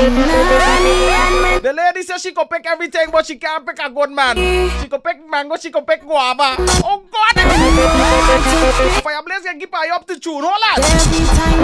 The lady says she could pick everything, but she can't pick a good man. She could pick mango, she could pick guava. Oh God! Fireblaze can keep her up to tune. Hold on.